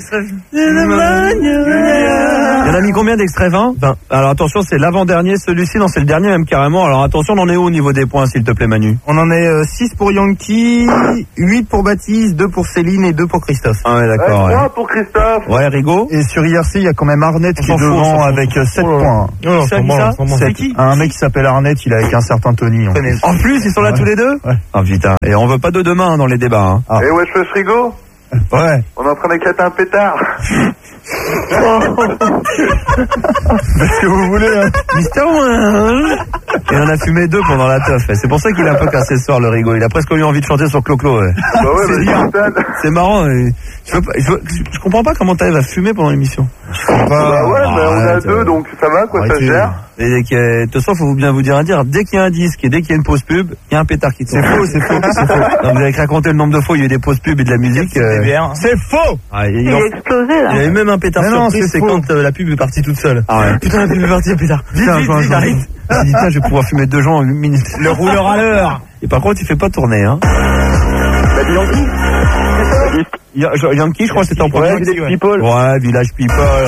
Il en a mis combien d'extraits? 20? Alors attention, c'est l'avant-dernier, celui-ci, non, c'est le dernier même carrément. Alors attention, on en est où au niveau des points, s'il te plaît, Manu? On en est 6 pour Yankee, 8 pour Baptiste, 2 pour Céline et 2 pour Christophe. Ah ouais, d'accord. 3 pour Christophe. Ouais, Rigaud. Et sur IRC, il y a quand même Arnett qui est devant avec 7 points. C'est qui? Un mec qui s'appelle Arnett, il est avec un certain Tony. En plus, ils sont là tous les deux? Ouais. Ah putain. Et on veut pas de demain dans les débats. Hein. Et wesh frigo. Ouais. On est en train d'éclater un pétard. Qu'est-ce que vous voulez, hein? Mister Wing. Et on a fumé 2 pendant la teuf. C'est pour ça qu'il est un peu cassé ce soir, le Rigaud. Il a presque eu envie de chanter sur Clo-Clo. Ouais. Bah ouais, C'est marrant. Je comprends pas comment t'arrives à fumer pendant l'émission. Bah ouais, mais on est à 2, donc ça va, quoi, ça se gère. Et de toute façon, faut bien vous dire à dire, dès qu'il y a un disque et dès qu'il y a une pause pub, il y a un pétard qui tombe. C'est faux. Non, vous avez raconté le nombre de fois où il y a eu des pauses pub et de la musique. C'est faux! Ah, Il a explosé là. Il y avait même un pétard surprise, c'est quand la pub est partie toute seule. Ah ouais. Putain, la pub est partie, pétard. Vite, arrête. J'ai dit, tiens, je vais pouvoir fumer 2 gens en 1 minute. Le rouleur à l'heure! Et par contre, il fait pas tourner, hein. T'as dit Yankee? Yankee, je crois que c'était en premier. Ouais, Village People. Ouais, Village People.